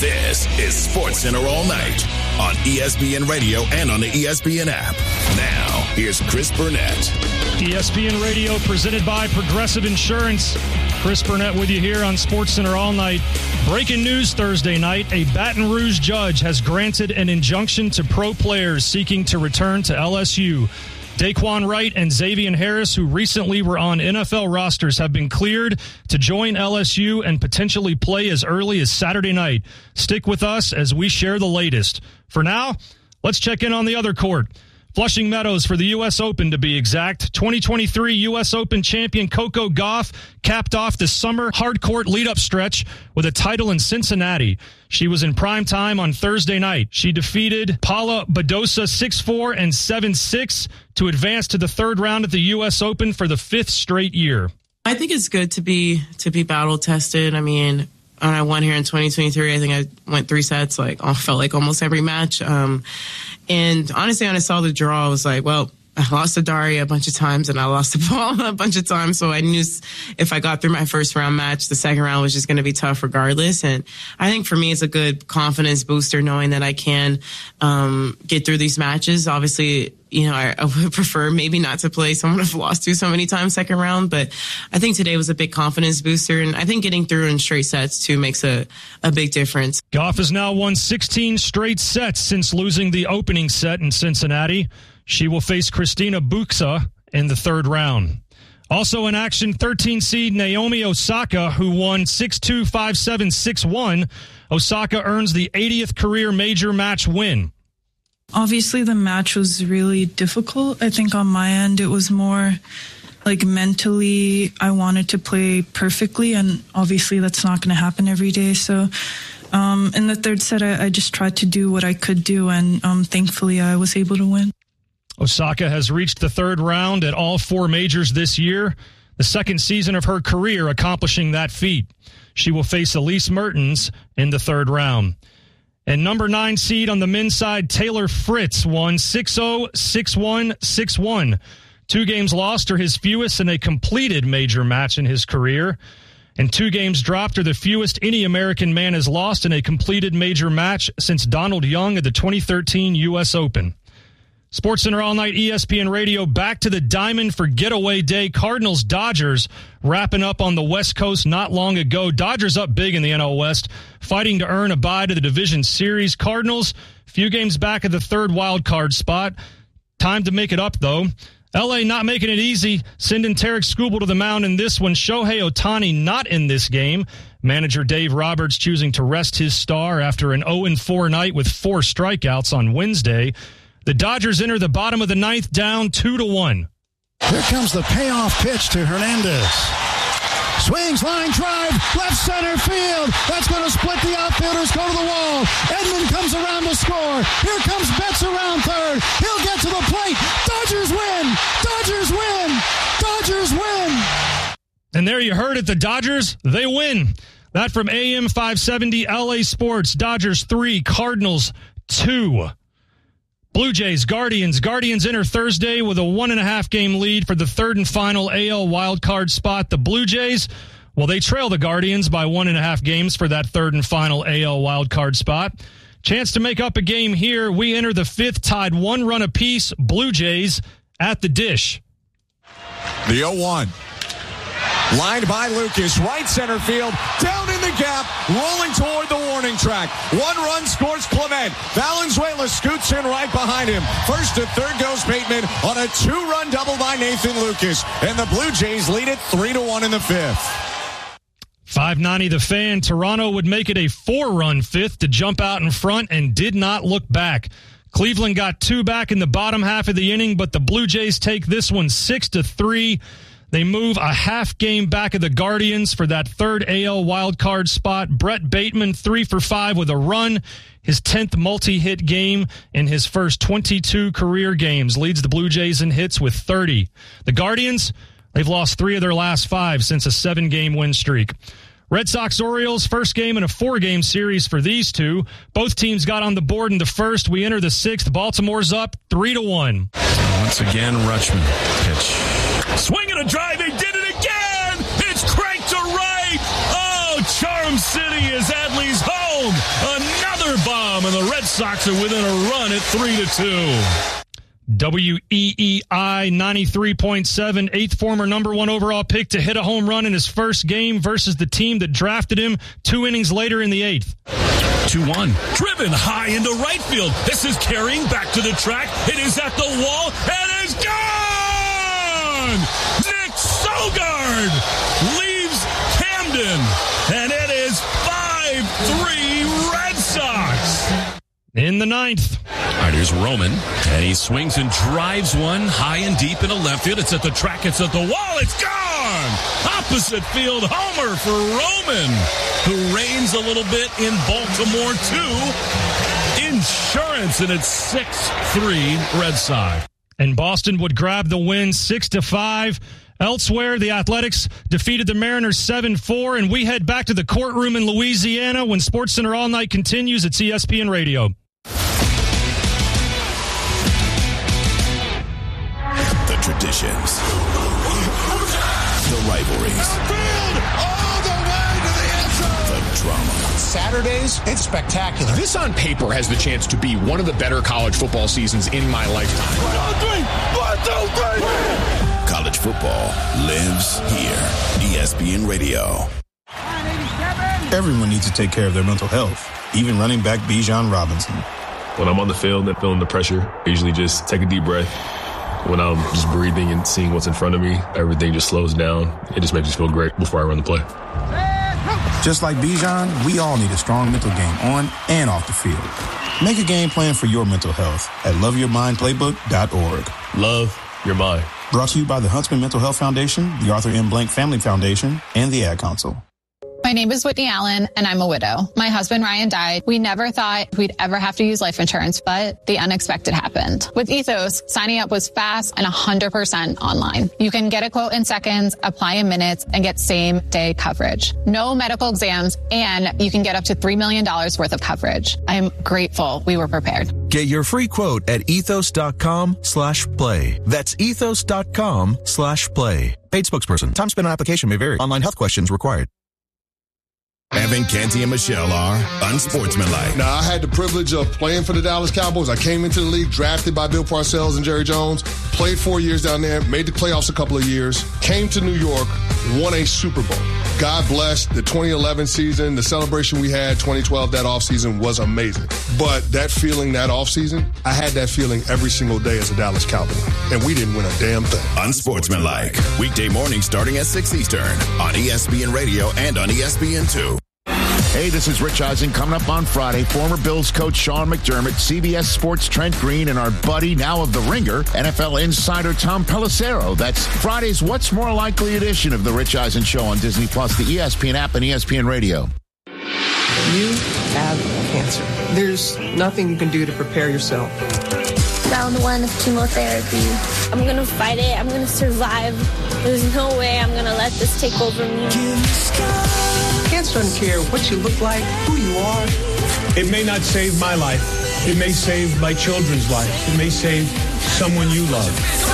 This is SportsCenter All Night on ESPN Radio and on the ESPN app. Now, here's Chris Burnett. ESPN Radio presented by Progressive Insurance. Chris Burnett with you here on SportsCenter All Night. Breaking news Thursday night. A Baton Rouge judge has granted an injunction to pro players seeking to return to LSU. Daquan Wright and Xavier Harris, who recently were on NFL rosters, have been cleared to join LSU and potentially play as early as Saturday night. Stick with us as we share the latest. For now, let's check in on the other court. Flushing Meadows for the U.S. Open, to be exact. 2023 U.S. Open champion Coco Gauff capped off the summer hardcourt lead-up stretch with a title in Cincinnati. She was in prime time on Thursday night. She defeated Paula Badosa 6-4 and 7-6 to advance to the third round at the U.S. Open for the fifth straight year. I think it's good to be battle-tested. I mean, when I won here in 2023, I think I went 3 sets, felt like almost every match. And honestly, when I saw the draw, I was like, well, I lost to Daria a bunch of times and I lost the ball a bunch of times. So I knew if I got through my first round match, the second round was just going to be tough regardless. And I think for me, it's a good confidence booster knowing that I can get through these matches. Obviously, I would prefer maybe not to play someone I've lost to so many times second round, but I think today was a big confidence booster, and I think getting through in straight sets too makes a big difference. Gauff has now won 16 straight sets since losing the opening set in Cincinnati. She will face Christina Buxa in the third round. Also in action, 13 seed Naomi Osaka, who won 6-2, 5-7, 6-1. Osaka earns the 80th career major match win. Obviously, the match was really difficult. I think on my end, it was more like mentally, I wanted to play perfectly, and obviously that's not going to happen every day. So in the third set, I just tried to do what I could do, and thankfully I was able to win. Osaka has reached the third round at all 4 majors this year, the second season of her career accomplishing that feat. She will face Elise Mertens in the third round. And number 9 seed on the men's side, Taylor Fritz, won 6-0, 6-1, 6-1. 2 games lost are his fewest in a completed major match in his career. And 2 games dropped are the fewest any American man has lost in a completed major match since Donald Young at the 2013 U.S. Open. SportsCenter All Night, ESPN Radio, back to the Diamond for Getaway Day. Cardinals-Dodgers wrapping up on the West Coast not long ago. Dodgers up big in the NL West, fighting to earn a bye to the division series. Cardinals, few games back at the third wild card spot. Time to make it up, though. L.A. not making it easy, sending Tarek Skubal to the mound in this one. Shohei Ohtani not in this game. Manager Dave Roberts choosing to rest his star after an 0-4 night with 4 strikeouts on Wednesday. The Dodgers enter the bottom of the 9th down 2-1. Here comes the payoff pitch to Hernandez. Swings, line drive, left center field. That's going to split the outfielders, go to the wall. Edman comes around to score. Here comes Betts around third. He'll get to the plate. Dodgers win. Dodgers win. Dodgers win. And there you heard it. The Dodgers, they win. That from AM 570 LA Sports. Dodgers 3, Cardinals 2. Blue Jays, Guardians. Guardians enter Thursday with a 1.5 game lead for the third and final AL wildcard spot. The Blue Jays, well, they trail the Guardians by 1.5 games for that third and final AL wildcard spot. Chance to make up a game here. We enter the 5th, tied 1 run apiece. Blue Jays at the dish. The 0-1. Lined by Lucas, right center field, down in the gap, rolling toward the warning track. 1 run scores Clement. Valenzuela scoots in right behind him. First to third goes Bateman on a 2-run double by Nathan Lucas. And the Blue Jays lead it 3-1 in the 5th. 590 The Fan. Toronto would make it a 4-run 5th to jump out in front and did not look back. Cleveland got 2 back in the bottom half of the inning, but the Blue Jays take this one 6-3. They move a half game back of the Guardians for that third AL wildcard spot. Brett Bateman, 3 for 5 with a run. His 10th multi-hit game in his first 22 career games. Leads the Blue Jays in hits with 30. The Guardians, they've lost 3 of their last 5 since a 7-game win streak. Red Sox-Orioles, first game in a 4-game series for these two. Both teams got on the board in the first. We enter the 6th. Baltimore's up 3-1. Once again, Rutschman pitch. Swing and a drive. They did it again. It's cranked to right. Oh, Charm City is Adley's home. home. Another bomb, and the Red Sox are within a run at 3-2. WEEI 93.7, eighth former number 1 overall pick to hit a home run in his first game versus the team that drafted him 2 innings later in the 8th. 2-1. Driven high into right field. This is carrying back to the track. It is at the wall and is gone! Nick Sogard leaves Camden, and it is 5-3 Red Sox. In the 9th. All right, here's Roman, and he swings and drives one high and deep into left field. It's at the track. It's at the wall. It's gone! Opposite field homer for Roman, who reigns a little bit in Baltimore, too. Insurance, and it's 6-3 Red Sox. And Boston would grab the win 6-5. Elsewhere, the Athletics defeated the Mariners 7-4, and we head back to the courtroom in Louisiana when SportsCenter All Night continues. It's ESPN Radio. The traditions, the rivalries, the drama. Saturdays, it's spectacular. This on paper has the chance to be one of the better college football seasons in my lifetime. 1, 2, 3. College football lives here. ESPN Radio. Everyone needs to take care of their mental health, even running back Bijan Robinson. When I'm on the field and feeling the pressure, I usually just take a deep breath. When I'm just breathing and seeing what's in front of me, everything just slows down. It just makes me feel great before I run the play. Just like Bijan, we all need a strong mental game on and off the field. Make a game plan for your mental health at loveyourmindplaybook.org. Love your mind. Brought to you by the Huntsman Mental Health Foundation, the Arthur M. Blank Family Foundation, and the Ad Council. My name is Whitney Allen, and I'm a widow. My husband, Ryan, died. We never thought we'd ever have to use life insurance, but the unexpected happened. With Ethos, signing up was fast and 100% online. You can get a quote in seconds, apply in minutes, and get same-day coverage. No medical exams, and you can get up to $3 million worth of coverage. I'm grateful we were prepared. Get your free quote at ethos.com/play. That's ethos.com/play. Paid spokesperson. Time spent on application may vary. Online health questions required. Evan, Canty, and Michelle are unsportsmanlike. Now, I had the privilege of playing for the Dallas Cowboys. I came into the league drafted by Bill Parcells and Jerry Jones, played 4 years down there, made the playoffs a couple of years, came to New York, won a Super Bowl. God bless the 2011 season. The celebration we had 2012, that offseason, was amazing. But that feeling that offseason, I had that feeling every single day as a Dallas Cowboy. And we didn't win a damn thing. Unsportsmanlike. Weekday mornings starting at 6 Eastern on ESPN Radio and on ESPN2. Hey, this is Rich Eisen. Coming up on Friday, former Bills coach Sean McDermott, CBS Sports Trent Green, and our buddy, now of The Ringer, NFL insider Tom Pelissero. That's Friday's What's More Likely edition of The Rich Eisen Show on Disney+, the ESPN app, and ESPN Radio. You have cancer. There's nothing you can do to prepare yourself. Round 1 of chemotherapy. I'm going to fight it. I'm going to survive. There's no way I'm going to let this take over me. Cancer doesn't care what you look like, who you are. It may not save my life. It may save my children's life. It may save someone you love.